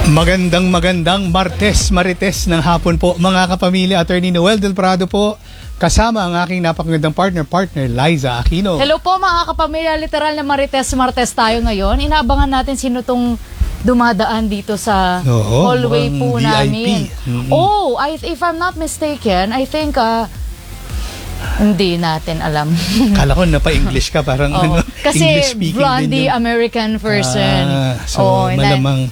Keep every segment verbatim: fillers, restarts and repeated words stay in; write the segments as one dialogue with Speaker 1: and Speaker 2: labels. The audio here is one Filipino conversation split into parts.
Speaker 1: Magandang magandang Martes, Marites ng hapon po mga kapamilya. Attorney Noel Del Prado po, kasama ang aking napakagandang partner, partner Liza Aquino.
Speaker 2: Hello po mga kapamilya, literal na Marites, Martes tayo ngayon. Inaabangan natin sino tong dumadaan dito sa
Speaker 1: Oo,
Speaker 2: hallway po
Speaker 1: V I P.
Speaker 2: namin.
Speaker 1: Mm-hmm.
Speaker 2: Oh, I, if I'm not mistaken, I think uh, hindi natin alam.
Speaker 1: Kala ko napa-English ka, parang
Speaker 2: oh,
Speaker 1: ano,
Speaker 2: kasi
Speaker 1: English speaking
Speaker 2: blondie
Speaker 1: din yung...
Speaker 2: American person.
Speaker 1: Ah, so
Speaker 2: oh,
Speaker 1: malamang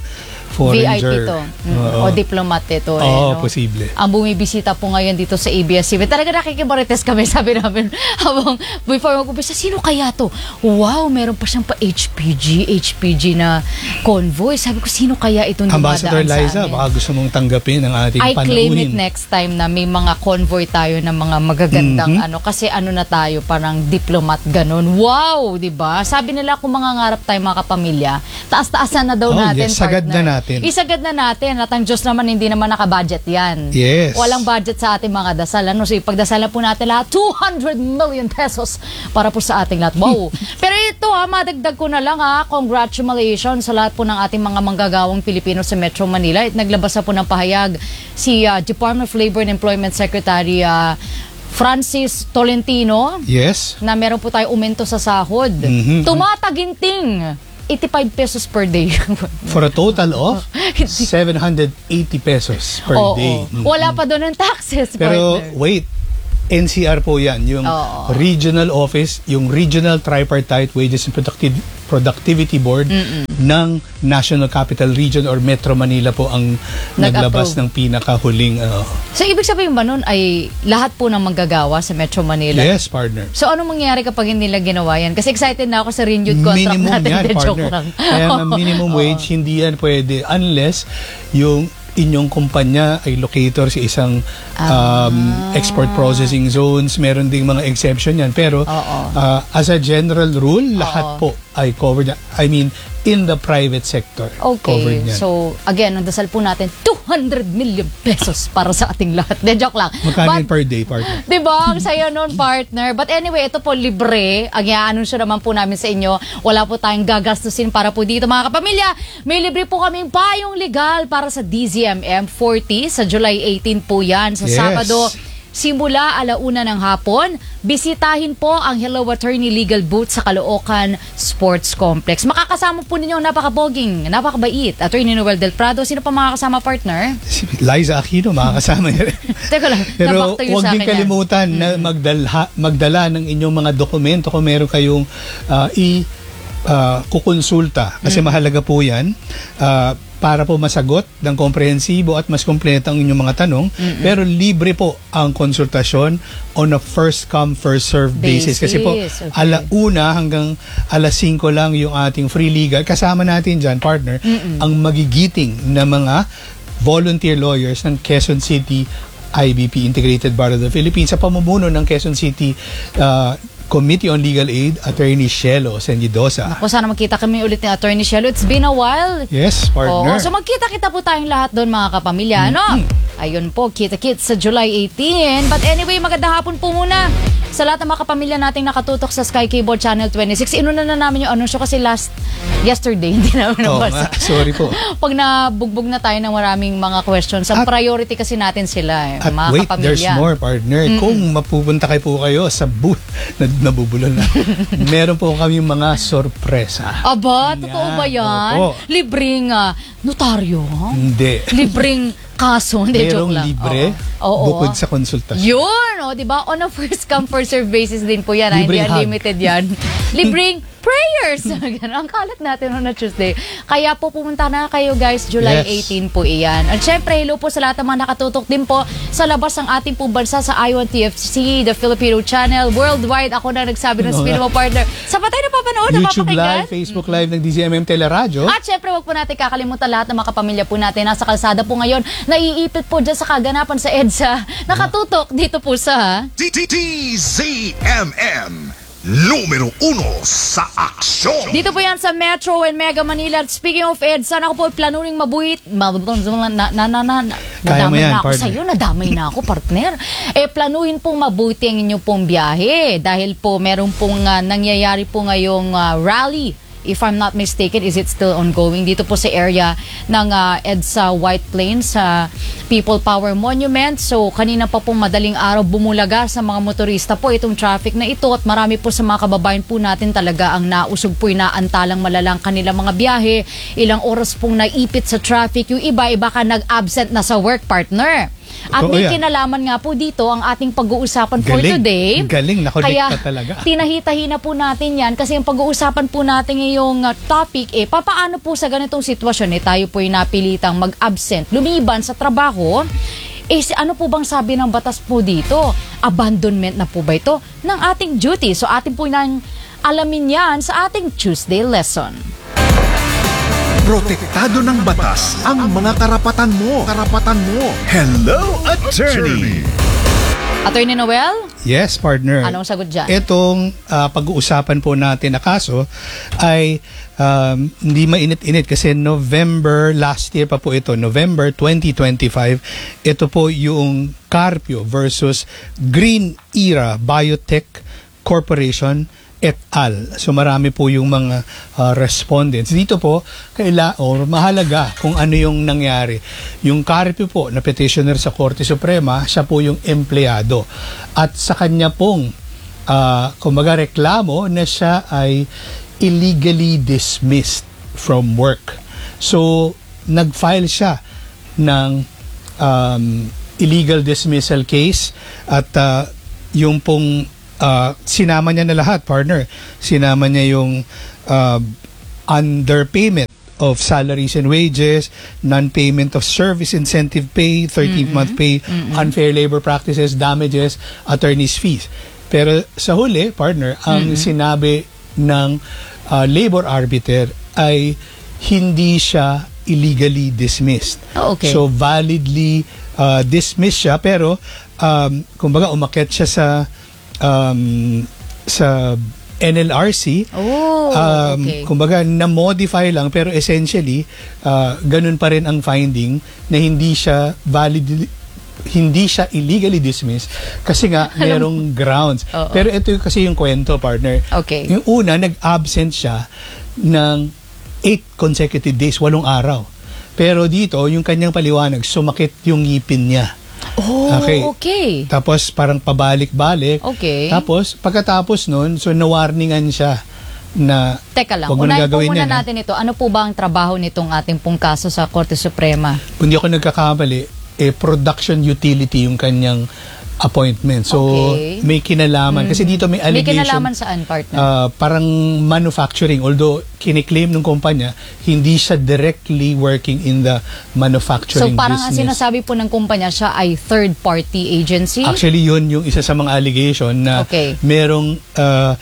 Speaker 2: V I P
Speaker 1: foreigner.
Speaker 2: to. Mm, o diplomat ito.
Speaker 1: Oo,
Speaker 2: eh, no?
Speaker 1: posible.
Speaker 2: Ang bumibisita po ngayon dito sa A B S C B. Talaga nakikibarites kami, sabi namin, habang before mag-umpisa, sino kaya to? Wow, meron pa siyang pa H P G, H P G na convoy. Sabi ko, sino kaya itong dumadaan
Speaker 1: Ambassador Liza,
Speaker 2: sa amin?
Speaker 1: baka gusto mong tanggapin ang ating
Speaker 2: I
Speaker 1: panauhin.
Speaker 2: claim it next time na may mga convoy tayo ng mga magagandang
Speaker 1: Mm-hmm.
Speaker 2: ano. Kasi ano na tayo, parang diplomat ganun. Wow, di ba? Sabi nila kung mangangarap tayo mga kapamilya, taas-taasan na daw
Speaker 1: Oh,
Speaker 2: natin,
Speaker 1: yes, sagad
Speaker 2: partner.
Speaker 1: na natin.
Speaker 2: Isagad na natin at ang Diyos naman hindi naman nakabudget yan.
Speaker 1: Yes.
Speaker 2: Walang budget sa ating mga dasal. Ano? So ipagdasalan po natin lahat two hundred million pesos para po sa ating lahat. Wow. Pero ito ha, madagdag ko na lang ha, congratulations sa lahat po ng ating mga manggagawang Pilipino sa Metro Manila. At naglabas na po ng pahayag si uh, Department of Labor and Employment Secretary uh, Francis Tolentino.
Speaker 1: Yes.
Speaker 2: Na meron po tayo umento sa sahod.
Speaker 1: Mm-hmm.
Speaker 2: Tumataginting eighty-five pesos per day.
Speaker 1: For a total of seven hundred eighty pesos per
Speaker 2: Oo,
Speaker 1: day.
Speaker 2: oo. Wala pa doon ng taxes,
Speaker 1: Pero
Speaker 2: partner.
Speaker 1: wait, N C R po yan, yung
Speaker 2: Oo.
Speaker 1: regional office, yung Regional Tripartite Wages and Productiv- Productivity Board
Speaker 2: Mm-mm.
Speaker 1: ng National Capital Region or Metro Manila po ang naglabas
Speaker 2: Nag-approve.
Speaker 1: ng pinakahuling ano.
Speaker 2: So, ibig sabihin ba nun ay lahat po ng manggagawa sa Metro Manila?
Speaker 1: Yes, partner.
Speaker 2: So, anong mangyayari kapag hindi nila ginawa yan? Kasi excited na ako sa renewed contract
Speaker 1: Minimum
Speaker 2: natin.
Speaker 1: yan,
Speaker 2: De, joke
Speaker 1: partner.
Speaker 2: lang.
Speaker 1: Kaya nga minimum
Speaker 2: Oo.
Speaker 1: wage, hindi yan pwede unless yung inyong kumpanya ay locator sa isang um,
Speaker 2: Ah.
Speaker 1: export processing zones. Meron ding mga exception yan. Pero
Speaker 2: Oo.
Speaker 1: uh, as a general rule, lahat
Speaker 2: Oo.
Speaker 1: po ay covered. I mean, in the private sector. Covered
Speaker 2: Okay.
Speaker 1: yan.
Speaker 2: So, again, ang dasal po natin, two hundred million pesos para sa ating lahat. De, joke lang.
Speaker 1: Magkano
Speaker 2: But,
Speaker 1: per day, partner?
Speaker 2: diba? Ang saya nun, partner. But anyway, ito po libre. Ang i-anunsyo naman po namin sa inyo. Wala po tayong gagastusin para po dito, mga kapamilya. May libre po kaming payong legal para sa D Z M M forty sa July eighteen po yan. Sa
Speaker 1: Yes.
Speaker 2: Sabado, simula alauna ng hapon, bisitahin po ang Hello Attorney Legal Booth sa Caloocan Sports Complex. Makakasama po ninyo ang napakaboging, napakabait, Attorney Noel Del Prado. Sino pa makakasama, partner?
Speaker 1: Si Liza Aquino, makakasama niya rin.
Speaker 2: Teka lang,
Speaker 1: Pero
Speaker 2: napakatayo
Speaker 1: huwag
Speaker 2: sa
Speaker 1: din
Speaker 2: akin yan.
Speaker 1: kalimutan na magdala, magdala ng inyong mga dokumento kung meron kayong uh, i uh, kukonsulta. Kasi mahalaga po yan. Uh, para po masagot ng komprehensibo at mas kompleto ang inyong mga tanong.
Speaker 2: Mm-mm.
Speaker 1: Pero libre po ang konsultasyon on a first come, first serve basis.
Speaker 2: Basis,
Speaker 1: Kasi po,
Speaker 2: okay.
Speaker 1: alauna hanggang alas singko lang yung ating free legal. Kasama natin dyan, partner,
Speaker 2: Mm-mm.
Speaker 1: ang magigiting na mga volunteer lawyers ng Quezon City I B P, Integrated Bar of the Philippines, sa pamumuno ng Quezon City uh, Committee on Legal Aid, Attorney Shelo Sendidosa.
Speaker 2: Ako, sana magkita kami ulit ni Attorney Shelo. It's been a while.
Speaker 1: Yes, partner.
Speaker 2: Oo, so magkita-kita po tayong lahat doon, mga kapamilya. Ano? Ayun po, kita-kits sa July eighteen. But anyway, magandang hapon po muna sa lahat ng mga kapamilya nating nakatutok sa Sky Cable Channel twenty-six. Inuna na namin yung anunsyo kasi last, yesterday, hindi namin
Speaker 1: Oo
Speaker 2: nabasa.
Speaker 1: nga, sorry po.
Speaker 2: Pag nabugbog na tayo ng maraming mga questions, ang
Speaker 1: At-
Speaker 2: priority kasi natin sila, eh,
Speaker 1: At
Speaker 2: mga
Speaker 1: wait,
Speaker 2: kapamilya.
Speaker 1: there's more, partner. Kung mapupunta kayo po kayo sa booth, na, nabubulol na, meron po kami mga sorpresa.
Speaker 2: Aba,
Speaker 1: Yan,
Speaker 2: totoo ba yan?
Speaker 1: opo.
Speaker 2: Libreng ah, notaryo?
Speaker 1: Hindi.
Speaker 2: Libreng kaso? Hindi, joke
Speaker 1: Merong
Speaker 2: lang.
Speaker 1: libre
Speaker 2: Oo. Oo.
Speaker 1: bukod sa konsultasyon.
Speaker 2: Yun, o, di ba? On a first come, first serve basis din po yan. ah. Hindi
Speaker 1: Libreng hug.
Speaker 2: unlimited yan. Libreng prayers. Ganun. Ang kalat natin on a Tuesday. Kaya po pumunta na kayo, guys. July
Speaker 1: Yes.
Speaker 2: eighteen po iyan. At syempre, hello po sa lahat ng mga nakatutok din po sa labas ng ating po bansa sa I one T F C, the Filipino Channel, worldwide. Ako na nagsabi ng
Speaker 1: Oo
Speaker 2: spin mo, partner. Sa patay na papanood,
Speaker 1: YouTube
Speaker 2: napapakinggan.
Speaker 1: Live, Facebook Live ng D Z M M Teleradyo.
Speaker 2: At syempre, wag po natin kakalimutan lahat ng mga kapamilya po natin. Nasa kalsada po ngayon, naiipit po dyan sa kaganapan sa EDSA. Nakatutok dito po sa...
Speaker 3: D Z M M numero uno sa aksyon.
Speaker 2: Dito po yan sa Metro and Mega Manila. At speaking of EDSA, ako po planuring mabuhit. Ma, na, na, na, na, na,
Speaker 1: Kaya mo
Speaker 2: nadamay
Speaker 1: yan,
Speaker 2: na ako
Speaker 1: partner.
Speaker 2: sa'yo. Nadamay na ako, partner. Eh, planuhin pong mabuti ang inyong pong biyahe. Dahil po, meron pong uh, nangyayari po ngayong uh, rally if I'm not mistaken, is it still ongoing dito po sa area ng uh, EDSA White Plains sa uh, People Power Monument. So kanina pa pong madaling araw bumulaga sa mga motorista po itong traffic na ito at marami po sa mga kababayan po natin talaga ang nausog po, inaantalang malalang kanilang mga biyahe. Ilang oras pong naipit sa traffic. Yung iba, iba ka nag-absent na sa work, partner. At
Speaker 1: Totoo
Speaker 2: may
Speaker 1: yan.
Speaker 2: kinalaman nga po dito ang ating pag-uusapan for
Speaker 1: Galing.
Speaker 2: today.
Speaker 1: Galing, nakonekta
Speaker 2: Kaya
Speaker 1: talaga.
Speaker 2: tinahitahi na po natin yan kasi yung pag-uusapan po natin ngayong uh, topic eh, papaano po sa ganitong sitwasyon eh, tayo po yung napilitang mag-absent, lumiban sa trabaho. Eh, si- ano po bang sabi ng batas po dito? Abandonment na po ba ito ng ating duty? So atin po nang alamin yan sa ating Tuesday lesson.
Speaker 3: Protektado ng batas ang mga karapatan mo. Karapatan mo. Hello, Attorney!
Speaker 2: Attorney Noel,
Speaker 1: Yes, partner.
Speaker 2: anong sagot dyan?
Speaker 1: Itong ah, pag-uusapan po natin na kaso ay um, hindi mainit-init kasi November, last year pa po ito, November twenty twenty-five, ito po yung Carpio versus Green Era Biotech Corporation et al. So marami po yung mga ah, respondents. Dito po, kaila, or mahalaga kung ano yung nangyari. Yung Carpio po na petitioner sa Korte Suprema, siya po yung empleyado. At sa kanya pong, ah, kumbaga reklamo na siya ay illegally dismissed from work. So, nag-file siya ng um, illegal dismissal case at ah, yung pong Uh, sinama niya na lahat, partner. Sinama niya yung uh, underpayment of salaries and wages, non-payment of service incentive pay, thirteenth month pay, unfair labor practices, damages, attorney's fees. Pero sa huli, partner, ang sinabi ng uh, labor arbiter ay hindi siya illegally dismissed.
Speaker 2: Oh, okay.
Speaker 1: So validly uh, dismissed siya, pero um, kumbaga umakyat siya sa um, sa N L R C.
Speaker 2: Oh,
Speaker 1: um,
Speaker 2: okay.
Speaker 1: Kumbaga na-modify lang, pero essentially uh, ganun pa rin ang finding na hindi siya valid, hindi siya illegally dismissed kasi nga merong grounds.
Speaker 2: Oo.
Speaker 1: Pero ito yung- kasi yung kwento, partner.
Speaker 2: Okay.
Speaker 1: Yung una, nag-absent siya ng eight consecutive days, walong araw. Pero dito, yung kanyang paliwanag, sumakit yung ngipin niya.
Speaker 2: Oh,
Speaker 1: Okay.
Speaker 2: okay.
Speaker 1: Tapos parang pabalik-balik.
Speaker 2: Okay.
Speaker 1: Tapos pagkatapos nun, so nawarningan siya na
Speaker 2: Teka lang,
Speaker 1: wag mo na
Speaker 2: unahin po
Speaker 1: gagawin
Speaker 2: muna
Speaker 1: yan, ha?
Speaker 2: natin ito. Ano po ba ang trabaho nitong ating pong kaso sa Korte Suprema?
Speaker 1: kung di ako nagkakamali, eh, production utility yung kanyang appointment. So,
Speaker 2: Okay.
Speaker 1: may kinalaman. Kasi dito may
Speaker 2: May
Speaker 1: allegation.
Speaker 2: kinalaman saan, partner?
Speaker 1: ah, parang manufacturing. Although, kiniklaim ng kumpanya, hindi siya directly working in the
Speaker 2: so
Speaker 1: manufacturing
Speaker 2: parang ang
Speaker 1: business.
Speaker 2: sinasabi po ng kumpanya, siya ay third-party agency?
Speaker 1: Actually, yun yung isa sa mga allegation na
Speaker 2: Okay.
Speaker 1: merong uh,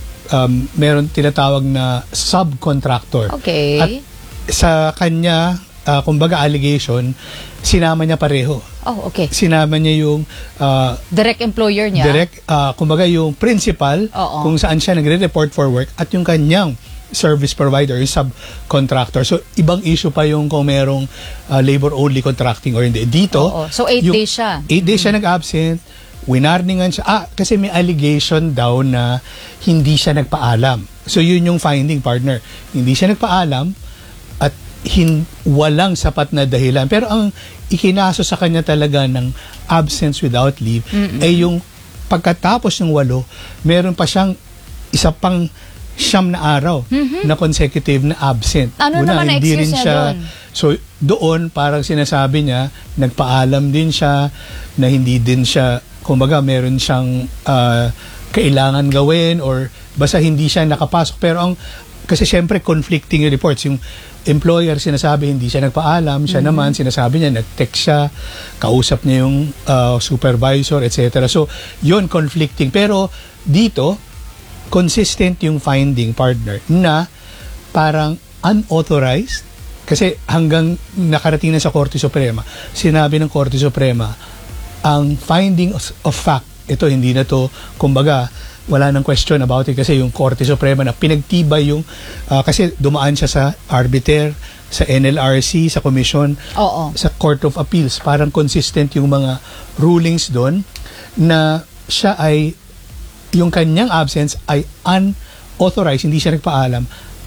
Speaker 1: um, meron tinatawag na subcontractor.
Speaker 2: Okay.
Speaker 1: At sa kanya, uh, kumbaga allegation, sinama niya pareho.
Speaker 2: Oh, okay.
Speaker 1: Sinama niya yung uh,
Speaker 2: Direct employer niya?
Speaker 1: direct, uh, kumbaga yung principal,
Speaker 2: Oo.
Speaker 1: kung saan siya nagre-report for work, at yung kanyang service provider, yung subcontractor. So, ibang issue pa yung kung merong uh, labor-only contracting or hindi. Dito,
Speaker 2: Oo. So, eight
Speaker 1: yung-
Speaker 2: days siya.
Speaker 1: Eight days siya nag-absent, winarningan siya. Ah, kasi may allegation daw na hindi siya nagpaalam. So, yun yung finding, partner. Hindi siya nagpaalam at hin- walang sapat na dahilan. Pero ang ikinaso sa kanya talaga ng absence without leave ay yung pagkatapos ng walo, meron pa siyang isa pang siyam na araw na consecutive na absent.
Speaker 2: Ano naman na
Speaker 1: hindi
Speaker 2: excuse
Speaker 1: rin
Speaker 2: niya
Speaker 1: siya.
Speaker 2: doon?
Speaker 1: So, doon parang sinasabi niya, nagpaalam din siya na hindi din siya, kumbaga meron siyang ah, kailangan gawin or basta hindi siya nakapasok. Pero ang, kasi syempre conflicting yung reports. Yung employer sinasabi hindi siya nagpaalam, siya naman sinasabi niya nag-text siya, kausap niya yung ah, supervisor, et cetera. So, yun conflicting. Pero dito, consistent yung finding, partner, na parang unauthorized kasi hanggang nakarating na sa Korte Suprema, sinabi ng Korte Suprema, ang finding of, of fact, ito hindi na to, kumbaga, wala nang question about it kasi yung Korte Suprema na pinagtibay yung, ah, kasi dumaan siya sa arbiter, sa N L R C, sa Commission,
Speaker 2: Oo.
Speaker 1: sa Court of Appeals, parang consistent yung mga rulings doon na siya ay yung kanyang absence ay unauthorized, hindi siya nagpaalam at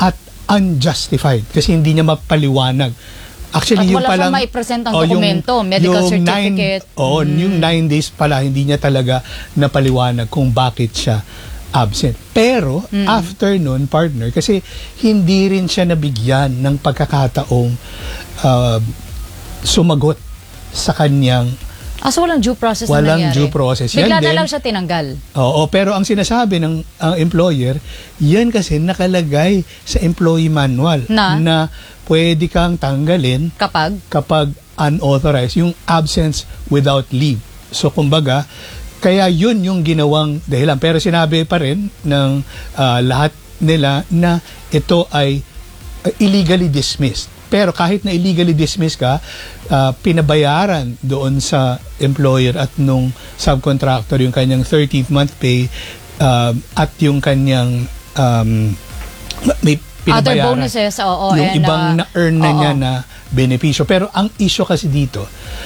Speaker 1: unjustified kasi hindi niya mapaliwanag. Actually,
Speaker 2: At
Speaker 1: yung
Speaker 2: wala
Speaker 1: palang,
Speaker 2: siyang maipresent ang
Speaker 1: oh, yung-
Speaker 2: dokumento, medical
Speaker 1: yung
Speaker 2: certificate.
Speaker 1: Nine, oh,
Speaker 2: Mm.
Speaker 1: yung nine days pala, hindi niya talaga napaliwanag kung bakit siya absent. Pero, after nun, partner, kasi hindi rin siya nabigyan ng pagkakataong uh, sumagot sa kanyang
Speaker 2: Ah, so walang due process
Speaker 1: Walang
Speaker 2: na nangyari?
Speaker 1: due process. Yan
Speaker 2: Bigla na
Speaker 1: din.
Speaker 2: lang siya tinanggal.
Speaker 1: Oo, pero ang sinasabi ng ang employer, yan kasi nakalagay sa employee manual
Speaker 2: Na?
Speaker 1: pwede kang tanggalin
Speaker 2: Kapag?
Speaker 1: kapag unauthorized, yung absence without leave. So, kumbaga, kaya yun yung ginawang dahilan. Pero sinabi pa rin ng ah, lahat nila na ito ay uh, illegally dismissed. Pero kahit na illegally dismissed ka, ah, pinabayaran doon sa employer at nung subcontractor yung kanyang thirteenth month pay ah, at yung kanyang um, may
Speaker 2: Other
Speaker 1: pinabayaran
Speaker 2: bonuses, oo.
Speaker 1: yung
Speaker 2: and,
Speaker 1: ibang
Speaker 2: uh,
Speaker 1: na-earn na
Speaker 2: oo.
Speaker 1: niya na benepisyo. Pero ang issue kasi dito,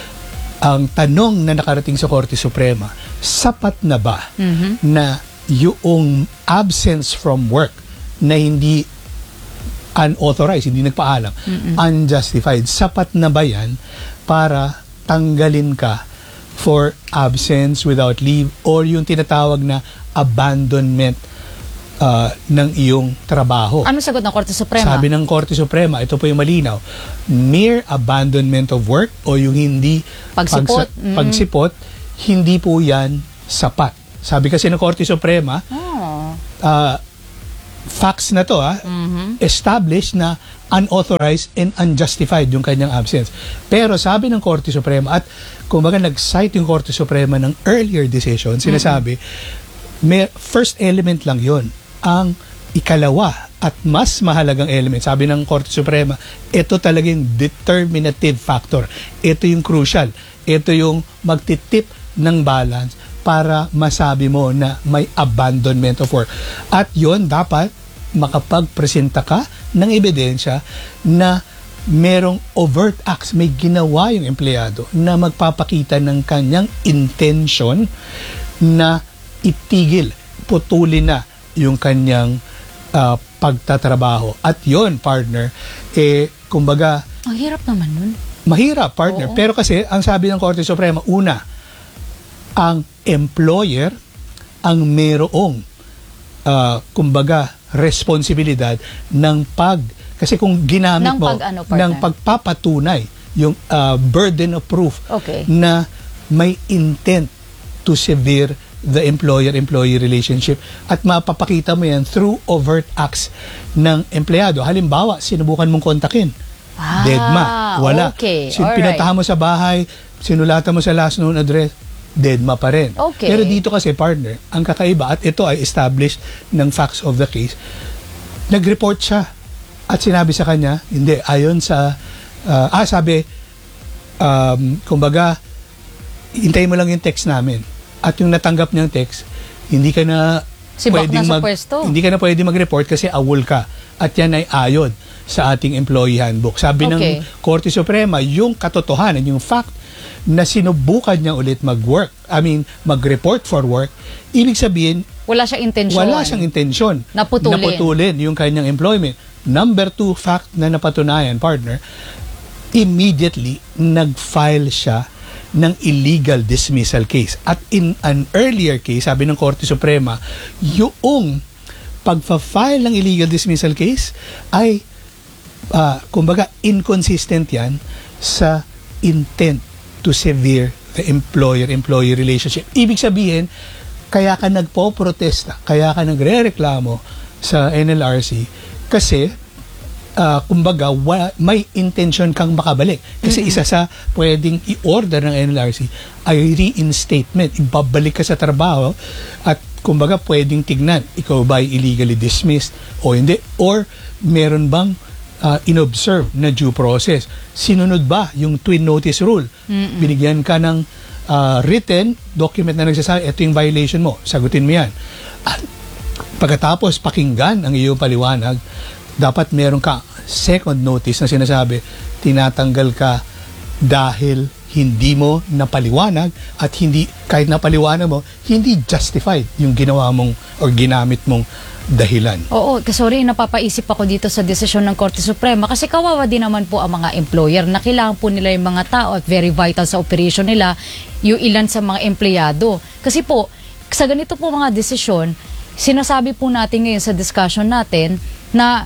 Speaker 1: ang tanong na nakarating sa Korte Suprema, sapat na ba
Speaker 2: Mhm.
Speaker 1: na yung absence from work na hindi unauthorized, hindi nagpaalam, unjustified, sapat na ba yan para tanggalin ka for absence without leave or yung tinatawag na abandonment uh, ng iyong trabaho?
Speaker 2: Ano sagot ng Korte Suprema?
Speaker 1: Sabi ng Korte Suprema, ito po yung malinaw, mere abandonment of work o yung hindi
Speaker 2: Pagsipot.
Speaker 1: pagsa-
Speaker 2: Mm.
Speaker 1: pagsipot, hindi po yan sapat. Sabi kasi ng Korte Suprema,
Speaker 2: Oh.
Speaker 1: uh, facts na to ah,
Speaker 2: Mhm.
Speaker 1: established na unauthorized and unjustified yung kanyang absence. Pero sabi ng Korte Suprema, at kumbaga nag-cite yung Korte Suprema ng earlier decision, sinasabi, may first element lang yon. Ang ikalawa at mas mahalagang element, sabi ng Korte Suprema, ito talagang determinative factor. Ito yung crucial. Ito yung magtitip ng balance para masabi mo na may abandonment of work. At yon dapat makapagpresenta ka ng ebidensya na merong overt acts, may ginawa yung empleyado na magpapakita ng kanyang intention na itigil, putulin na yung kanyang ah, pagtatrabaho. At yon, partner, eh, kumbaga,
Speaker 2: Ang hirap naman nun.
Speaker 1: mahirap, partner.
Speaker 2: Oo.
Speaker 1: Pero kasi, ang sabi ng Korte Suprema, una, ang employer ang merong, ah, kumbaga, responsibilidad ng pag, kasi kung ginamit
Speaker 2: Ng
Speaker 1: mo,
Speaker 2: pag- ano, partner?
Speaker 1: ng pagpapatunay, yung ah, burden of proof,
Speaker 2: Okay.
Speaker 1: na may intent to sever the employer-employee relationship at mapapakita mo yan through overt acts ng empleyado. Halimbawa, sinubukan mong kontakin.
Speaker 2: Ah,
Speaker 1: Deadma. Wala.
Speaker 2: okay.
Speaker 1: Sin-
Speaker 2: Alright.
Speaker 1: Pinuntahan mo sa bahay, sinulatan mo sa last known address, deadma pa rin.
Speaker 2: Okay.
Speaker 1: Pero dito kasi, partner, ang kakaiba, at ito ay established ng facts of the case, nag-report siya at sinabi sa kanya, hindi, ayon sa, ah, ah, sabi, um, kumbaga, hintayin mo lang yung text namin. At yung natanggap niyang text, hindi ka na
Speaker 2: Sibak
Speaker 1: pwedeng
Speaker 2: na sa
Speaker 1: mag,
Speaker 2: pwesto.
Speaker 1: hindi ka na pwede mag-report kasi awol ka. At yan ay ayon sa ating employee handbook. Sabi
Speaker 2: Okay.
Speaker 1: ng Korte Suprema, yung katotohanan, yung fact na sinubukan niya ulit mag-work, I mean, mag-report for work, ibig sabihin,
Speaker 2: Wala siyang intensyon.
Speaker 1: wala siyang intensyon
Speaker 2: Naputulin.
Speaker 1: naputulin yung kanyang employment. Number two fact na napatunayan, partner, immediately nag-file siya ng illegal dismissal case. At in an earlier case, sabi ng Korte Suprema, yung pagpa-file ng illegal dismissal case ay, ah, kumbaga, inconsistent yan sa intent to sever the employer-employee relationship. Ibig sabihin, kaya ka nagpo-protesta, kaya ka nagre-reklamo sa N L R C kasi ah, kumbaga wa- may intention kang makabalik. Kasi isa sa pwedeng i-order ng N L R C ay reinstatement. Ibabalik ka sa trabaho at kumbaga pwedeng tignan, ikaw ba ay illegally dismissed o hindi? Or meron bang ah, inobserve na due process? Sinunod ba yung twin notice rule? Binigyan ka ng ah, written document na nagsasabi, ito yung violation mo, sagutin mo yan. At pagkatapos pakinggan ang iyong paliwanag, dapat meron ka second notice na sinasabi, tinatanggal ka dahil hindi mo napaliwanag at hindi, kahit napaliwanag mo, hindi justified yung ginawa mong or ginamit mong dahilan.
Speaker 2: Oo, sorry, napapaisip ako dito sa desisyon ng Korte Suprema kasi kawawa din naman po ang mga employer na kailangan po nila yung mga tao at very vital sa operation nila, yung ilan sa mga empleyado. Kasi po, sa ganito po mga desisyon, sinasabi po natin ngayon sa discussion natin na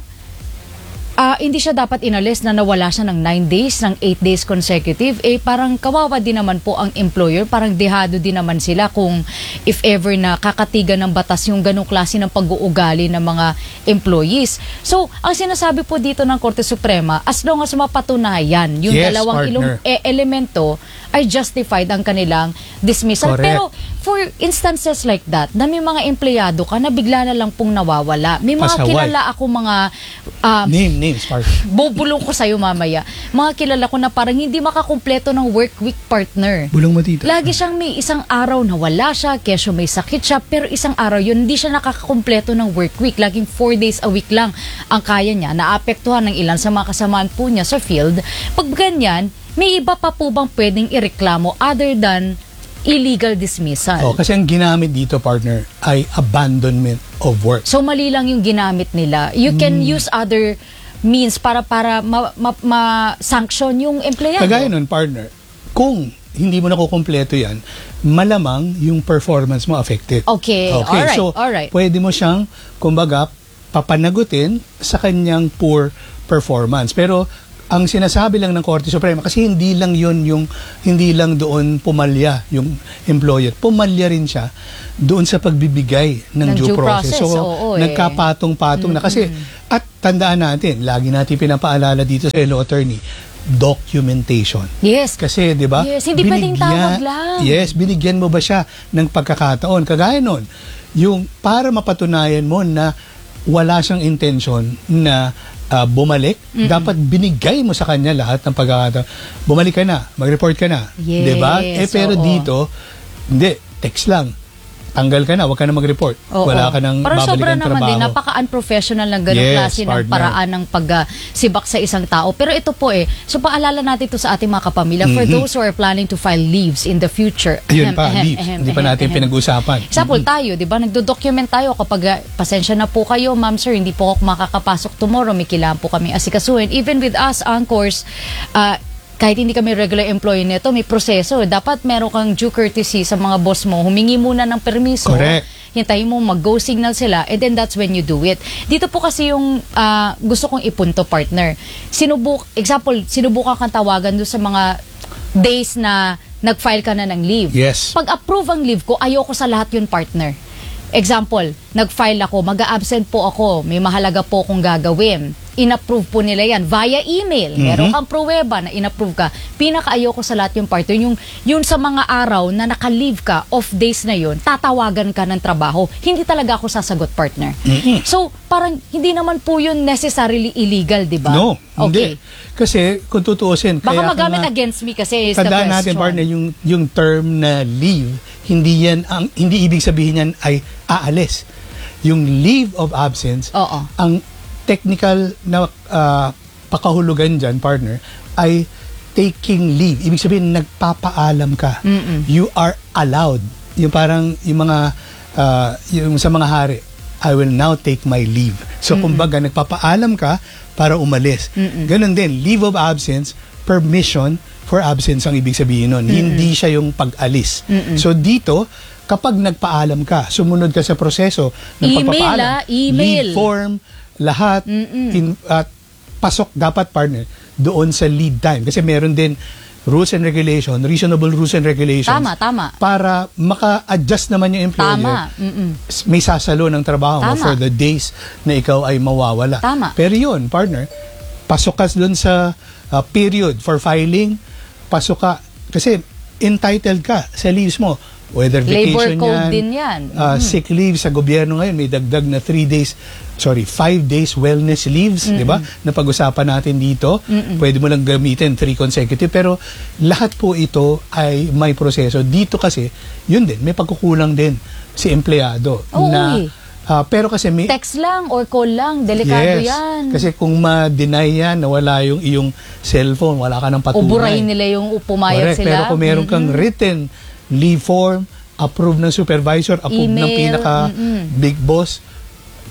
Speaker 2: Ah, hindi siya dapat inalis na nawala siya ng nine days, ng eight days consecutive. Eh, parang kawawa din naman po ang employer. Parang dehado din naman sila kung if ever na kakatigan ng batas yung ganong klase ng pag-uugali ng mga employees. So, ang sinasabi po dito ng Korte Suprema, as long as mapatunayan yung
Speaker 1: Yes,
Speaker 2: dalawang ilong,
Speaker 1: partner.
Speaker 2: e- elemento ay justified ang kanilang dismissal.
Speaker 1: Correct.
Speaker 2: Pero for instances like that, na may mga empleyado ka na bigla na lang pong nawawala. May mga
Speaker 1: Pasaway.
Speaker 2: kilala ako mga ah,
Speaker 1: Name, names, partner.
Speaker 2: bubulong ko sa'yo mamaya. Mga kilala ko na parang hindi makakumpleto ng work week, partner.
Speaker 1: Bulong mo dito.
Speaker 2: Lagi siyang may isang araw na wala siya, kesyo may sakit siya, pero isang araw yun, hindi siya nakakakumpleto ng work week. Laging four days a week lang ang kaya niya. Naapektuhan ng ilan sa mga kasamaan po niya sa field. Pag ganyan, may iba pa po bang pwedeng ireklamo other than illegal dismissal?
Speaker 1: Oh, kasi ang ginamit dito, partner, ay abandonment of work.
Speaker 2: So mali lang yung ginamit nila. You can
Speaker 1: Hmm.
Speaker 2: use other means para para ma, ma, ma-sanction yung empleyado.
Speaker 1: Kagaya nun, partner, kung hindi mo nakukumpleto yan, malamang yung performance mo affected.
Speaker 2: Okay, alright,
Speaker 1: so
Speaker 2: alright.
Speaker 1: pwede mo siyang, kumbaga, papanagutin sa kanyang poor performance. Pero ang sinasabi lang ng Korte Suprema, kasi hindi lang yun yung, hindi lang doon pumalya yung employer. Pumalya rin siya doon sa pagbibigay ng,
Speaker 2: Ng
Speaker 1: due,
Speaker 2: due
Speaker 1: process.
Speaker 2: process,
Speaker 1: So,
Speaker 2: oo, eh.
Speaker 1: nagkapatong-patong na. Kasi, at tandaan natin, lagi natin pinapaalala dito sa law attorney, documentation.
Speaker 2: Yes.
Speaker 1: Kasi, di ba?
Speaker 2: Yes, hindi pwedeng tawag lang.
Speaker 1: Yes, binigyan mo ba siya ng pagkakataon? Kagaya nun, yung para mapatunayan mo na wala siyang intention na ah, bumalik, dapat binigay mo sa kanya lahat ng pagkakataon. Bumalik ka na, mag-report ka na.
Speaker 2: Yes,
Speaker 1: Di ba? Eh, pero
Speaker 2: oo.
Speaker 1: dito, hindi, text lang. Tanggal ka na, huwag ka na mag-report.
Speaker 2: Oo.
Speaker 1: Wala ka nang
Speaker 2: Parang sobra
Speaker 1: babalikan
Speaker 2: naman
Speaker 1: trabaho.
Speaker 2: din, napaka-unprofessional ng ganung
Speaker 1: Yes,
Speaker 2: klase ng
Speaker 1: partner.
Speaker 2: paraan ng pagsibak sa isang tao. Pero ito po eh, so paalala natin ito sa ating mga kapamilya, for those who are planning to file leaves in the future.
Speaker 1: Ayun
Speaker 2: Ahem,
Speaker 1: pa,
Speaker 2: ahem,
Speaker 1: leaves.
Speaker 2: ahem,
Speaker 1: Hindi pa
Speaker 2: ahem,
Speaker 1: natin
Speaker 2: ahem.
Speaker 1: pinag-usapan.
Speaker 2: Example tayo, di ba? Nagdo-document tayo kapag ah, pasensya na po kayo, ma'am sir, hindi po ako makakapasok tomorrow, may kailangan po kami asikasuhin. Even with us, anchors, uh, kahit hindi kami regular employee nito, may proseso. Dapat meron kang due courtesy sa mga boss mo. Humingi muna ng permiso.
Speaker 1: Correct.
Speaker 2: Hintayin mo mag-go signal sila, and then that's when you do it. Dito po kasi yung ah, gusto kong ipunto, partner. Sinubuk, example, sinubukan kang tawagan doon sa mga days na nag-file ka na ng leave.
Speaker 1: Yes.
Speaker 2: Pag approve ang leave ko, ayoko sa lahat yun, partner. Example, nag-file ako, mag-absent po ako, may mahalaga po akong gagawin. In-approve po nila yan via email. Meron kang pruweba na in-approve ka. Pinaka-ayoko sa lahat yung partner. Yung, yun sa mga araw na naka-leave ka, off days na yun, tatawagan ka ng trabaho. Hindi talaga ako sasagot, partner. So, parang hindi naman po yun necessarily illegal, di ba?
Speaker 1: No,
Speaker 2: Okay.
Speaker 1: hindi. Kasi kung tutuusin,
Speaker 2: Baka
Speaker 1: kaya ka
Speaker 2: magamit
Speaker 1: nga-
Speaker 2: against me kasi is the
Speaker 1: Tandaan
Speaker 2: question.
Speaker 1: natin, partner, yung, yung term na leave, hindi yan, ang, hindi ibig sabihin yan ay aalis. Yung leave of absence,
Speaker 2: Oo.
Speaker 1: ang technical na ah, pakahulugan dyan, partner, ay taking leave. Ibig sabihin, nagpapaalam ka. You are allowed. Yung parang, yung mga, ah, yung sa mga hari, I will now take my leave. So, kumbaga, nagpapaalam ka para umalis. Ganon din, leave of absence, permission for absence ang ibig sabihin nun. Hindi siya yung pag-alis. So, dito, kapag nagpaalam ka, sumunod ka sa proseso ng
Speaker 2: Email,
Speaker 1: pagpapaalam,
Speaker 2: ah, email.
Speaker 1: leave form, lahat, in, at pasok dapat, partner, doon sa lead time. Kasi meron din rules and regulation, reasonable rules and regulations.
Speaker 2: Tama, tama.
Speaker 1: Para maka-adjust naman yung employer.
Speaker 2: Tama. Mm-mm.
Speaker 1: May sasalo ng trabaho mo
Speaker 2: Tama.
Speaker 1: for the days na ikaw ay mawawala.
Speaker 2: Tama.
Speaker 1: Pero yun, partner, pasok ka doon sa uh, period for filing, pasok ka, kasi entitled ka sa leaves mo. Whether
Speaker 2: Labor
Speaker 1: vacation
Speaker 2: code
Speaker 1: yan,
Speaker 2: din yan.
Speaker 1: uh, sick leave sa gobyerno ngayon, may dagdag na three days, sorry, five days wellness leaves, di ba? Na pag-usapan natin dito, pwede mo lang gamitin three consecutive, pero lahat po ito ay may proseso. Dito kasi, yun din, may pagkukulang din si empleyado.
Speaker 2: Oo,
Speaker 1: na,
Speaker 2: eh.
Speaker 1: ah, pero kasi may,
Speaker 2: Text lang or call lang, delikado
Speaker 1: yes,
Speaker 2: yan.
Speaker 1: kasi kung ma-deny yan, na wala yung iyong cellphone, wala ka ng
Speaker 2: O
Speaker 1: patunay.
Speaker 2: burahin nila yung pumayag
Speaker 1: Correct.
Speaker 2: sila.
Speaker 1: Pero kung meron kang written leave form, approved ng supervisor, approved ng
Speaker 2: Email,
Speaker 1: pinaka
Speaker 2: mm-mm.
Speaker 1: big boss,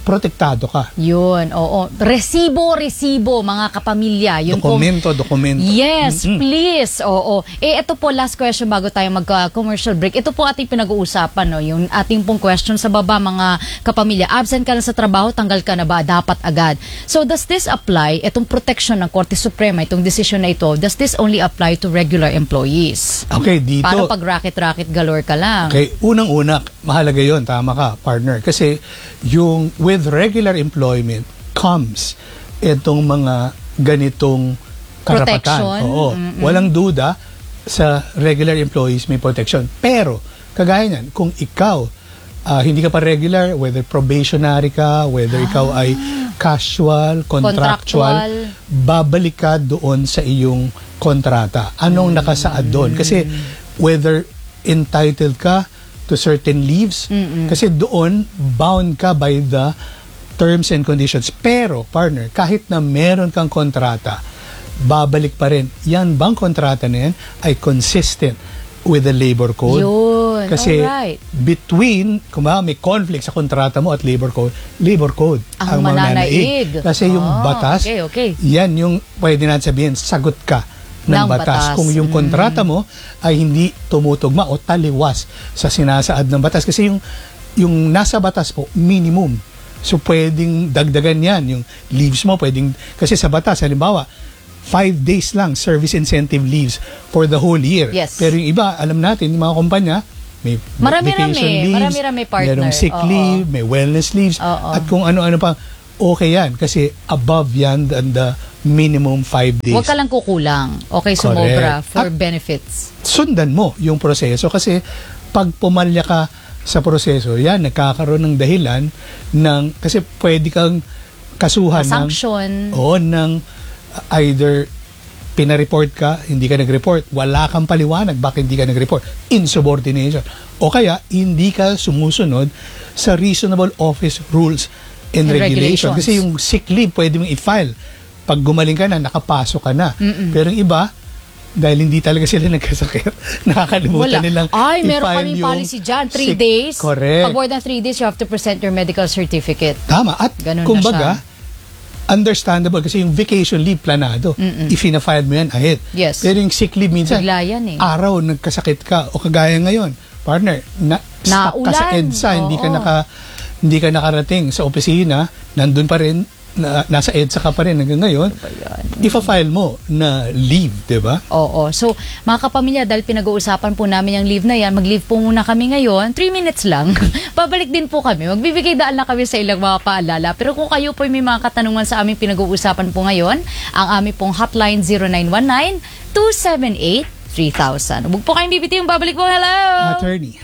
Speaker 1: protektado ka.
Speaker 2: Yun, oo. Resibo, resibo, mga kapamilya. Yun po.
Speaker 1: Dokumento, dokumento.
Speaker 2: Yes,
Speaker 1: Mm-mm.
Speaker 2: please. Oo. Eh, ito po, last question bago tayo mag-commercial break. Ito po ating pinag-uusapan, no? Yung ating pong question sa baba, mga kapamilya. Absent ka na sa trabaho, tanggal ka na ba? Dapat agad. So, does this apply, itong protection ng Korte Suprema, itong decision na ito, does this only apply to regular employees?
Speaker 1: Okay, dito.
Speaker 2: Paano pag racket-racket galore ka lang?
Speaker 1: Okay, unang-una, mahalaga yon, tama ka, partner. Kasi yung with regular employment comes itong mga ganitong karapatan.
Speaker 2: Protection.
Speaker 1: Oo,
Speaker 2: Mm-mm.
Speaker 1: walang duda sa regular employees may protection. Pero, kagaya niyan, kung ikaw, ah, hindi ka pa regular, whether probationary ka, whether ikaw ay casual, contractual,
Speaker 2: Contractual.
Speaker 1: babalik ka doon sa iyong kontrata. Anong nakasaad doon? Kasi whether entitled ka to certain leaves, kasi doon bound ka by the terms and conditions. Pero, partner, kahit na meron kang kontrata, babalik pa rin. Yan bang kontrata na yan ay consistent with the labor code?
Speaker 2: Yun.
Speaker 1: Kasi
Speaker 2: Alright.
Speaker 1: between, kung ba, may conflict sa kontrata mo at labor code, labor code
Speaker 2: Ang mananaig.
Speaker 1: Kasi yung
Speaker 2: Oh,
Speaker 1: batas,
Speaker 2: okay, okay.
Speaker 1: yan yung pwede natin sabihin, sagot ka ng,
Speaker 2: Ng
Speaker 1: batas.
Speaker 2: batas.
Speaker 1: Kung yung
Speaker 2: Mm.
Speaker 1: kontrata mo ay hindi tumutugma o taliwas sa sinasaad ng batas. Kasi yung, yung nasa batas po, minimum. So pwedeng dagdagan yan. Yung leaves mo, pwedeng, kasi sa batas, halimbawa, five days lang service incentive leaves for the whole year.
Speaker 2: Yes.
Speaker 1: Pero yung iba, alam natin, yung mga kumpanya, may
Speaker 2: Marami-rami,
Speaker 1: vacation leaves,
Speaker 2: marami-rami, partner.
Speaker 1: merong sick
Speaker 2: Oo.
Speaker 1: leave, may wellness leaves,
Speaker 2: Oo.
Speaker 1: at kung ano-ano pa, okay yan. Kasi above yan than the minimum five days.
Speaker 2: Huwag ka lang kukulang. Okay, sumobra
Speaker 1: Correct.
Speaker 2: for
Speaker 1: At-
Speaker 2: benefits.
Speaker 1: Sundan mo yung proseso kasi pag pumalya ka sa proseso, yan, nagkakaroon ng dahilan ng, kasi pwede kang kasuhan ng,
Speaker 2: Sanction.
Speaker 1: oo, ng uh, either pinareport ka, hindi ka nag-report, wala kang paliwanag, bakit hindi ka nag-report? Insubordination. O kaya, hindi ka sumusunod sa reasonable office rules and,
Speaker 2: And
Speaker 1: regulation.
Speaker 2: regulations.
Speaker 1: Kasi yung sick leave, pwede mong i-file. Pag gumaling ka na, nakapasok ka na. Pero yung iba, dahil hindi talaga sila nagkasakit, nakakalimutan
Speaker 2: Wala.
Speaker 1: nilang
Speaker 2: Ay, meron
Speaker 1: i-file
Speaker 2: kaming
Speaker 1: yung
Speaker 2: policy dyan. Three
Speaker 1: sick-
Speaker 2: days.
Speaker 1: Correct.
Speaker 2: Pag more than three days, you have to present your medical certificate.
Speaker 1: Tama. At
Speaker 2: Ganun na
Speaker 1: kumbaga,
Speaker 2: siya.
Speaker 1: understandable kasi yung vacation leave planado, if-file mo yan ahead.
Speaker 2: Yes.
Speaker 1: Pero yung sick leave minsan,
Speaker 2: Bigla yan eh.
Speaker 1: araw nagkasakit ka o kagaya ngayon, partner, na, stuck ka sa
Speaker 2: Naulan.
Speaker 1: EDSA, hindi ka
Speaker 2: Oo.
Speaker 1: naka hindi ka nakarating sa opisina, nandun pa rin, na, nasa EDSA ka pa rin hanggang ngayon, ifa-file mo na leave, di ba?
Speaker 2: Oo. So, mga kapamilya, dahil pinag-uusapan po namin yung leave na yan, mag-leave po muna kami ngayon. Three minutes lang. Babalik din po kami. Magbibigay daan na kami sa ilang mga paalala. Pero kung kayo po may mga katanungan sa aming pinag-uusapan po ngayon, ang aming pong hotline zero nine one nine, two seven eight, three thousand. Huwag po kayong bibitiyung. Babalik po. Hello!
Speaker 1: Attorney.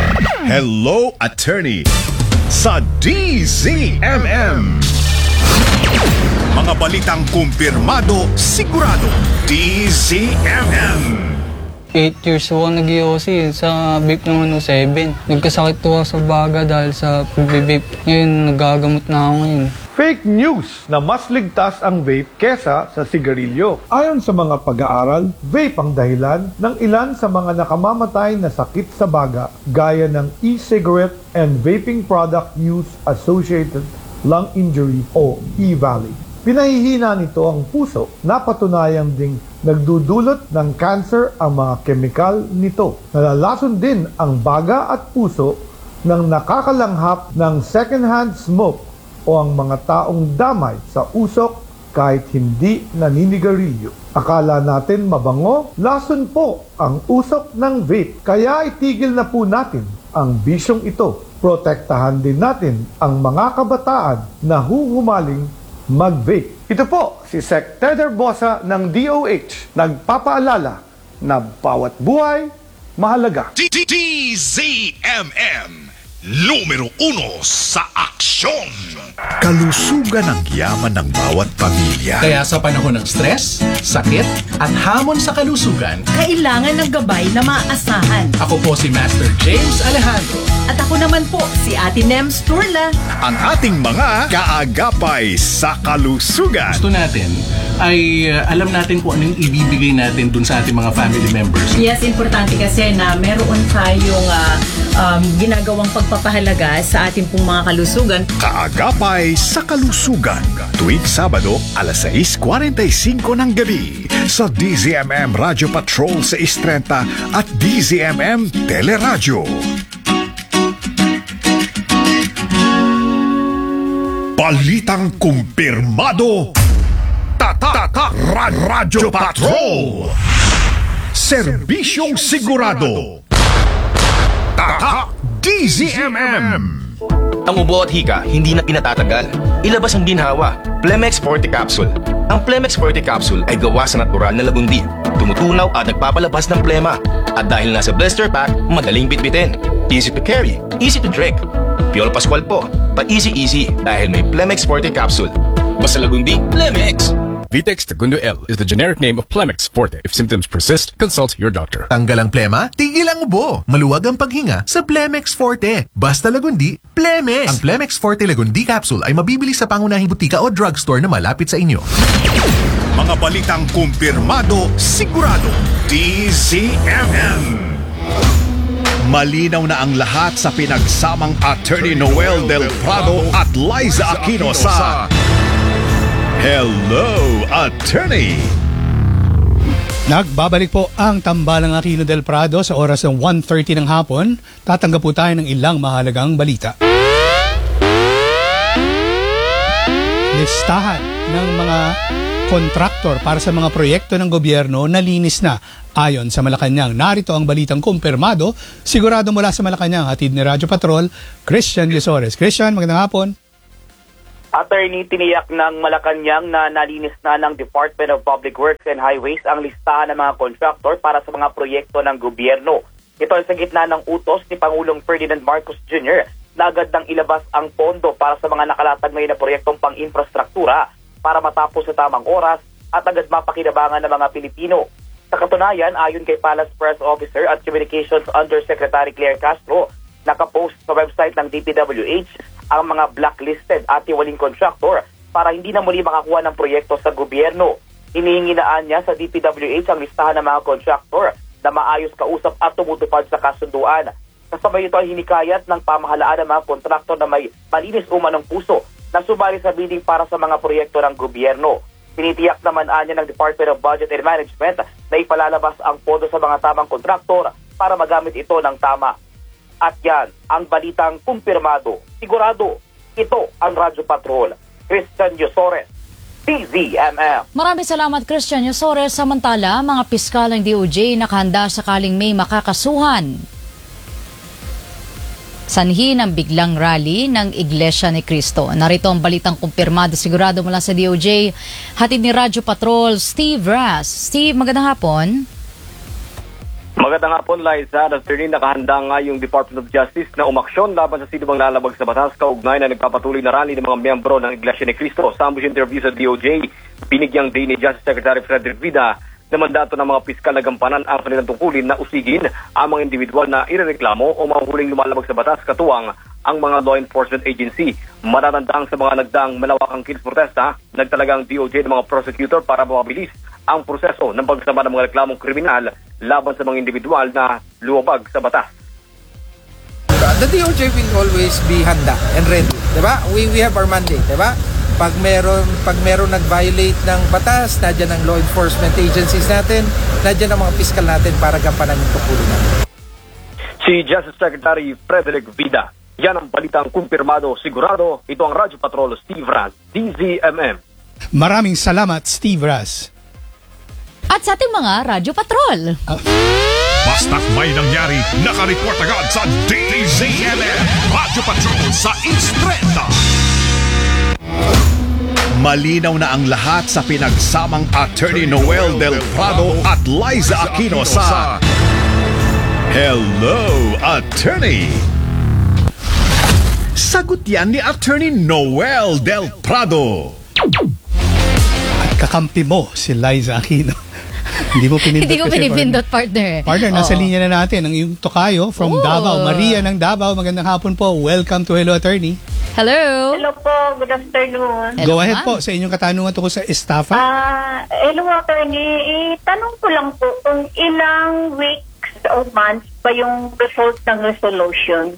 Speaker 3: Hello, Attorney sa D Z M M. Mga balitang kumpirmado, sigurado. D Z M M.
Speaker 4: eight years ako nag-I O C sa vape ng ano, seven. Nagkasakit ako sa baga dahil sa pag-vape. Ngayon, nagagamot na ako ngayon.
Speaker 5: Fake news na mas ligtas ang vape kesa sa sigarilyo. Ayon sa mga pag-aaral, vape ang dahilan ng ilan sa mga nakamamatay na sakit sa baga gaya ng e-cigarette and vaping product use associated lung injury o E-valley. Pinahihina nito ang puso, napatunayang ding nagdudulot ng cancer ang mga kemikal nito. Nalalason din ang baga at puso ng nakakalanghap ng second-hand smoke o ang mga taong damay sa usok kahit hindi naninigarilyo. Akala natin mabango, lason po ang usok ng vape. Kaya itigil na po natin ang bisyong ito. Protektahan din natin ang mga kabataan na huhumaling mag-vape. Ito po si Sec Teder Bosa ng D O H, nagpapaalala na bawat buhay mahalaga.
Speaker 3: D Z M M, numero uno sa aksyon. Kalusugan ang yaman ng bawat pamilya.
Speaker 6: Kaya sa panahon ng stress, sakit, at hamon sa kalusugan,
Speaker 7: Kailangan ng gabay na maaasahan.
Speaker 6: ako po si Master James Alejandro.
Speaker 7: At ako naman po, si Ate Nems Turla.
Speaker 3: Ang ating mga kaagapay sa kalusugan.
Speaker 6: Gusto natin ay uh, alam natin kung anong ibibigay natin dun sa ating mga family members.
Speaker 7: Yes, importante kasi na meron tayong ah, um, ginagawang pagpapahalaga sa ating pong mga kalusugan.
Speaker 3: Kaagapay sa kalusugan. Tuwing Sabado, alas sais kuwarenta y singko ng gabi sa D Z M M Radio Patrol sa Istrenta at D Z M M Teleradyo. Balitang kumpirmado. Tatak Ra- Radyo Patrol. Serbisyong sigurado. Tatak D Z M M.
Speaker 8: Ang ubo at hika hindi na pinatatagal. Ilabas ang ginhawa. Plemex Forte Capsule. Ang Plemex Forte Capsule ay gawa sa natural na lagundi. Tumutunaw at nagpapalabas ng plema. At dahil nasa blister pack, madaling bitbitin. Easy to carry, easy to drink. Piolo Pascual po, pa easy-easy dahil may Plemex Forte Capsule. Basta lagundi, Plemex!
Speaker 9: Vitex Segundo L is the generic name of Plemex Forte. If symptoms persist, consult your doctor.
Speaker 6: Tanggal ang plema, tigil ang ubo. Maluwag ang paghinga sa Plemex Forte. Basta lagundi, Plemex! Ang Plemex Forte Lagundi Capsule ay mabibili sa pangunahing butika o drugstore na malapit sa inyo.
Speaker 3: Mga balitang kumpirmado, sigurado. D Z M M. Malinaw na ang lahat sa pinagsamang Attorney Noel Del Prado at Liza Aquino sa Hello, Attorney!
Speaker 1: Nagbabalik po ang tambalang Aquino Del Prado sa oras ng one thirty ng hapon. Tatanggap po tayo ng ilang mahalagang balita. Listahan ng mga kontraktor para sa mga proyekto ng gobyerno nalinis na ayon sa Malacanang. Narito ang balitang kumpirmado, sigurado mula sa Malacanang, hatid ni Radyo Patrol, Christian Yusores. Christian, magandang hapon.
Speaker 10: Attorney, tiniyak ng Malacanang na nalinis na ng Department of Public Works and Highways ang listahan ng mga contractor para sa mga proyekto ng gobyerno. Ito ay sa gitna ng utos ni Pangulong Ferdinand Marcos Junior na agad nang ilabas ang pondo para sa mga nakalatag ngayon na proyektong pang-infrastruktura para matapos sa tamang oras at agad mapakinabangan ng mga Pilipino. Sa katunayan, ayon kay Palace Press Officer at Communications Undersecretary Claire Castro, nakapost sa website ng D P W H ang mga blacklisted at iwaling contractor para hindi na muli makakuha ng proyekto sa gobyerno. Hinihinginaan niya sa D P W H ang listahan ng mga contractor na maayos kausap at tumutupad sa kasunduan. Kasabay ito ay hinikayat ng pamahalaan ng mga kontraktor na may malinis umanong puso na sumali sa bidding para sa mga proyekto ng gobyerno. Pinitiyak naman anya ng Department of Budget and Management na ipalalabas ang pondo sa mga tamang kontraktor para magamit ito ng tama. At yan, ang balitang kumpirmado. Sigurado, ito ang Radyo Patrol. Christian Yusores, D Z M M.
Speaker 2: Maraming salamat, Christian Yusores. Samantala, mga piskal ng D O J nakahanda sakaling may makakasuhan. Sanhi ng biglang rally ng Iglesia ni Cristo. Narito ang balitang kumpirmado sigurado mula sa D O J. Hatid ni Radyo Patrol, Steve Ras. Steve, magandang hapon.
Speaker 11: Magandang hapon, Liza. Attorney, nakahanda nga yung Department of Justice na umaksyon laban sa sino bang lalabag sa batas kaugnay na nagpapatuloy na rally ng mga miyembro ng Iglesia ni Cristo. Sa ambush interview sa D O J, binigyang din ni Justice Secretary Frederick Vida na mandato ng mga piskal na gampanan ang kanilang tungkulin na usigin ang mga individual na irereklamo o mga huling lumalabag sa batas katuwang ang mga law enforcement agency. Matatandang sa mga nagdaang malawakang kids protesta, nagtalagang D O J ng mga prosecutor para mapabilis ang proseso ng pagsama ng mga reklamong kriminal laban sa mga individual na lumabag sa batas.
Speaker 12: The D O J will always be handa and ready, diba? We we have our mandate, diba? Pag meron pag meron nag-violate ng batas, nandiyan ang law enforcement agencies natin, nandiyan ang mga piskal natin para gampanan yung tungkulin natin.
Speaker 11: Si Justice Secretary Frederick Vida. Yan ang balitang kumpirmado, sigurado. Ito ang Radyo Patrol, Steve Ras, D Z M M.
Speaker 1: Maraming salamat, Steve Ras.
Speaker 2: At sa ating mga Radyo Patrol.
Speaker 1: Uh,
Speaker 3: Basta't may nangyari, nakareport agad sa D Z M M Radyo Patrol sa Istrenta. Malinaw na ang lahat sa pinagsamang Attorney Noel Del Prado at Liza Aquino sa Hello, Attorney! Sagot yan ni Attorney Noel Del Prado.
Speaker 1: At kakampi mo si Liza Aquino. Hindi mo pinindot.
Speaker 2: Hindi ko pinipindot, partner.
Speaker 1: Partner, nasa
Speaker 2: Oo.
Speaker 1: linya na natin ang iyong tokayo from
Speaker 2: Oo.
Speaker 1: Davao. Maria ng Davao, magandang hapon po. Welcome to Hello, Attorney.
Speaker 2: Hello.
Speaker 13: Hello po, good afternoon.
Speaker 1: Go ahead po sa inyong katanungan tungkol sa estafa.
Speaker 13: Ah, hello attorney, itanong ko lang po kung ilang weeks o months ba yung result ng resolution?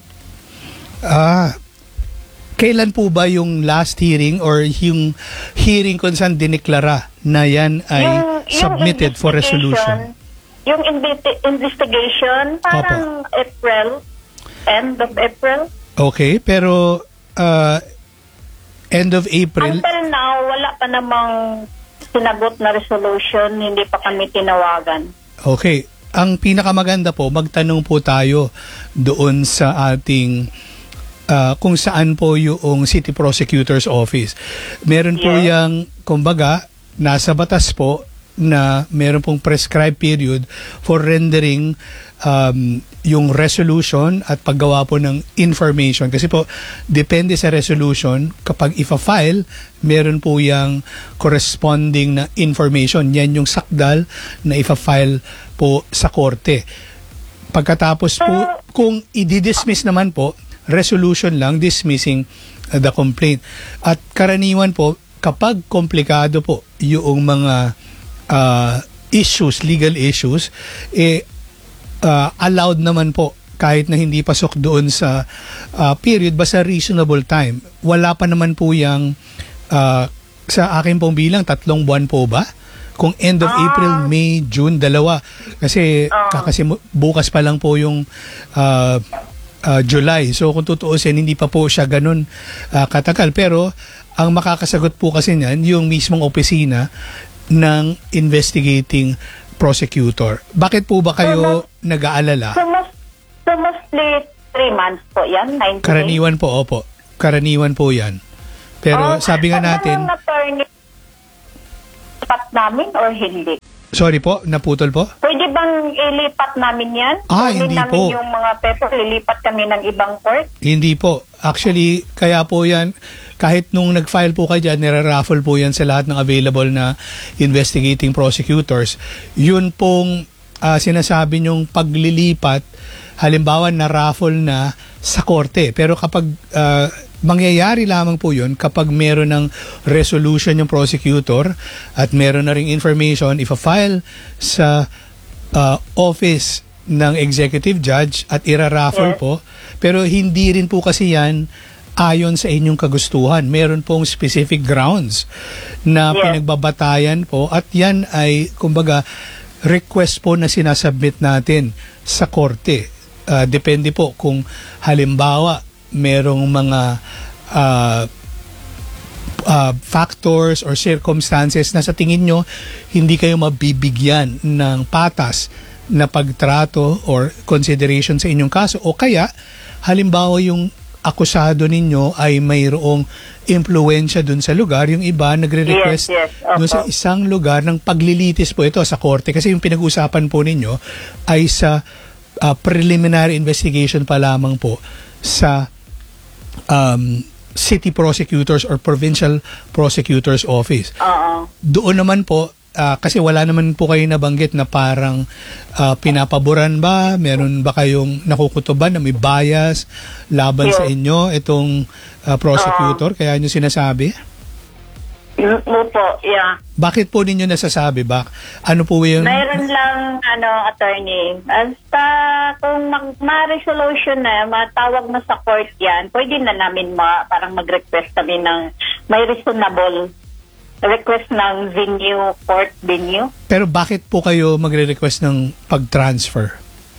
Speaker 1: Ah, kailan po ba yung last hearing or yung hearing kung saan dineklara na yan ay
Speaker 13: Yung- yung
Speaker 1: submitted for resolution?
Speaker 13: Yung investi- investigation, parang April, end of April.
Speaker 1: Okay, pero uh, end of April,
Speaker 13: Until now, wala pa namang sinagot na resolution, hindi pa kami tinawagan.
Speaker 1: okay. Ang pinakamaganda po, magtanong po tayo doon sa ating uh, kung saan po yung City Prosecutor's Office. Meron po
Speaker 13: Yes.
Speaker 1: yang, kumbaga, nasa batas po na meron pong prescribed period for rendering um, yung resolution at paggawa po ng information. Kasi po, depende sa resolution, kapag ifa-file, meron po yung corresponding na information. Yan yung sakdal na ifa-file po sa korte. Pagkatapos po, kung i-dismiss naman po, resolution lang, dismissing uh, the complaint. At karaniwan po, kapag komplikado po yung mga uh, issues, legal issues, eh, uh, allowed naman po kahit na hindi pasok doon sa uh, period, basta reasonable time. Wala pa naman po yung uh, sa akin pong bilang, tatlong buwan po ba? Kung end of April, May, June, dalawa. Kasi kakasi bukas pa lang po yung uh, uh, July. So kung tutuusin, hindi pa po siya ganun uh, katagal. Pero ang makakasagot po kasi niyan, yung mismong opisina ng investigating prosecutor. Bakit po ba kayo nag-aalala?
Speaker 13: So, most, so mostly three months po yan, ninety days.
Speaker 1: Karaniwan po, opo. Karaniwan po yan. Pero
Speaker 13: Oh,
Speaker 1: sabi nga natin,
Speaker 13: Ano attorney, lipat namin or hindi?
Speaker 1: sorry po, naputol po?
Speaker 13: Pwede bang ilipat namin yan?
Speaker 1: Ah,
Speaker 13: Kunin
Speaker 1: hindi
Speaker 13: namin
Speaker 1: po.
Speaker 13: yung mga paper, lilipat kami ng ibang court?
Speaker 1: Hindi po. Actually, kaya po yan, kahit nung nag-file po kayo dyan, nire-raffle po yan sa lahat ng available na investigating prosecutors. Yun pong uh, sinasabi nyong paglilipat, halimbawa na-raffle na sa korte. Pero kapag uh, mangyayari lamang po yun, kapag meron ng resolution yung prosecutor at meron na ring information, ifa-file sa uh, office ng executive judge at ira-raffle
Speaker 13: Yes.
Speaker 1: po. Pero hindi rin po kasi yan ayon sa inyong kagustuhan. Meron pong specific grounds na
Speaker 13: Yes.
Speaker 1: pinagbabatayan po at yan ay, kumbaga, request po na sinasubmit natin sa korte. Uh, depende po kung halimbawa merong mga uh, uh, factors or circumstances na sa tingin nyo hindi kayo mabibigyan ng patas na pagtrato or consideration sa inyong kaso, o kaya halimbawa yung akusado ninyo ay mayroong impluensya dun sa lugar, yung iba nagre-request
Speaker 13: Yes, yes. Opo.
Speaker 1: dun sa isang lugar ng paglilitis po ito sa korte, kasi yung pinag-usapan po ninyo ay sa uh, preliminary investigation pa lamang po sa um, city prosecutors or provincial prosecutors office.
Speaker 13: Oo.
Speaker 1: Doon naman po, uh, kasi wala naman po kayo nabanggit na parang uh, pinapaboran ba, meron ba kayong nakukutuban na may bias laban
Speaker 13: Yes.
Speaker 1: sa inyo itong uh, prosecutor, kaya nyo sinasabi?
Speaker 13: Opo, yeah.
Speaker 1: Bakit po ninyo nasasabi ba? Ano po yun?
Speaker 13: Mayroon lang, ano, attorney. Basta kung mag- ma-resolution na, matawag na sa court yan, pwede na namin ma- parang mag-request kami ng may reasonable request ng venue, court venue.
Speaker 1: Pero bakit po kayo magre-request ng pag-transfer?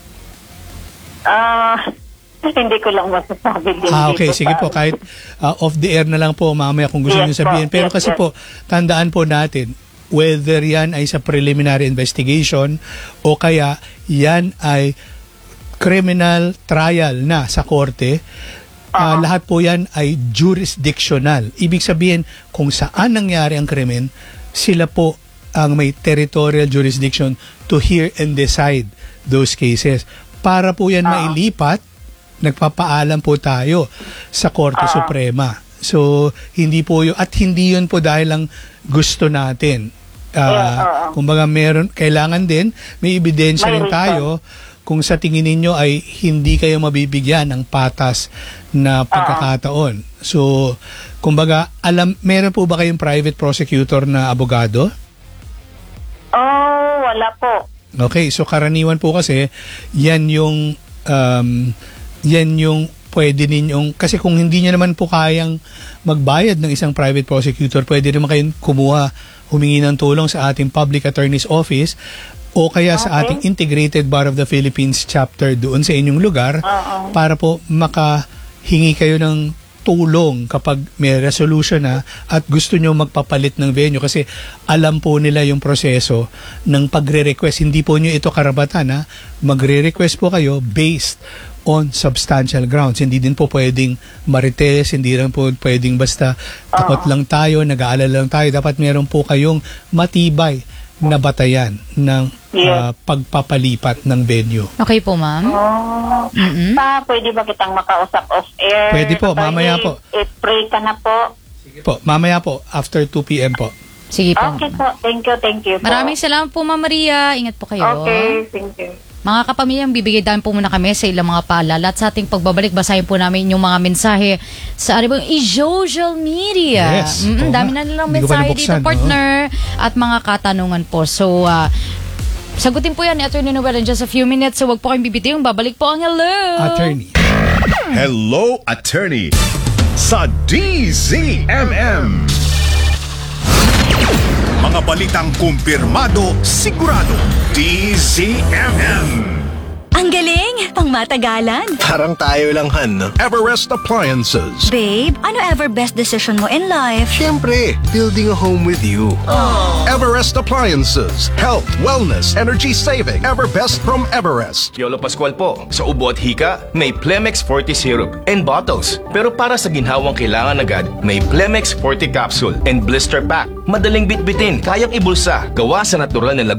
Speaker 13: Ah, hindi ko lang masasabi din.
Speaker 1: Ah, okay.
Speaker 13: dito
Speaker 1: Sige
Speaker 13: sa-
Speaker 1: po, kahit uh, off the air na lang po mamaya kung gusto
Speaker 13: Yes
Speaker 1: niyo sabihin.
Speaker 13: po,
Speaker 1: Pero
Speaker 13: yes,
Speaker 1: kasi
Speaker 13: yes.
Speaker 1: po, tandaan po natin, whether yan ay sa preliminary investigation o kaya yan ay criminal trial na sa korte, uh, lahat po yan ay jurisdictional. Ibig sabihin, kung saan nangyari ang krimen, sila po ang may territorial jurisdiction to hear and decide those cases. Para po yan mailipat, nagpapaalam po tayo sa Korte Suprema. So, hindi po yun, at hindi yun po dahil lang gusto natin. Uh,
Speaker 13: Yeah, oo.
Speaker 1: kumbaga meron, kailangan din, may ebidensya
Speaker 13: May
Speaker 1: rin
Speaker 13: reason.
Speaker 1: tayo kung sa tingin ninyo ay hindi kayo mabibigyan ng patas na pagkakataon. So, kumbaga, alam, meron po ba kayong private prosecutor na abogado?
Speaker 13: Oh, wala po.
Speaker 1: Okay, so karaniwan po kasi, yan yung, um, yan yung pwede ninyong, kasi kung hindi nyo naman po kayang magbayad ng isang private prosecutor, pwede naman kayong kumuha, humingi ng tulong sa ating Public Attorney's Office o kaya sa ating Integrated Bar of the Philippines chapter doon sa inyong lugar
Speaker 13: Oo.
Speaker 1: para po makahingi kayo ng tulong kapag may resolution na at gusto nyo magpapalit ng venue kasi alam po nila yung proseso ng pagre-request. Hindi po nyo ito karapatan, ha? Magre-request po kayo based on substantial grounds. Hindi din po pwedeng marites, hindi rin po pwedeng basta takot lang tayo, nag-aalala lang tayo. Dapat meron po kayong matibay na batayan ng uh, pagpapalipat ng venue.
Speaker 2: Okay po, ma'am.
Speaker 13: Oh.
Speaker 2: Mm-mm.
Speaker 13: Pa, pwede ba kitang makausap off-air?
Speaker 1: Pwede po,
Speaker 13: Attorney,
Speaker 1: mamaya po.
Speaker 13: I-pray ka na po.
Speaker 1: Po, mamaya po, after two p.m. po.
Speaker 2: Sige po.
Speaker 13: Okay po, thank you, thank you po.
Speaker 2: Maraming salamat po, Ma'am Maria. Ingat po kayo.
Speaker 13: Okay, thank you.
Speaker 2: Mga kapamilyang, bibigay daan po muna kami sa ilang mga paalala at sa ating pagbabalik, basahin po namin yung mga mensahe sa ano bang i-social media.
Speaker 1: Yes.
Speaker 2: Mm-mm,
Speaker 1: Oo
Speaker 2: dami
Speaker 1: nga.
Speaker 2: na nilang
Speaker 1: Hindi ko pa
Speaker 2: mensahe
Speaker 1: nabuksan,
Speaker 2: dito, partner, at mga katanungan po. So, uh, sagutin po yan ni Attorney Noel in just a few minutes. So, wag po kayong bibitiw. Babalik po ang hello.
Speaker 1: Attorney.
Speaker 3: Hello, Attorney sa D Z M M. Mga balitang kumpirmado, sigurado. D Z M M.
Speaker 14: Ang galing! Pangmatagalan!
Speaker 15: Parang tayo lang, Han. No? Everest Appliances.
Speaker 14: Babe, ano ever best decision mo in life?
Speaker 15: Siyempre, building a home with you.
Speaker 14: Aww.
Speaker 15: Everest Appliances. Health, wellness, energy saving. Everbest from Everest.
Speaker 8: Yolo Pascual po. Sa ubo at hika, may Plemex forty syrup and bottles. Pero para sa ginhawang kailangan agad, may Plemex forty capsule and blister pack. Madaling bitbitin, kayang ibulsa, gawa sa natural na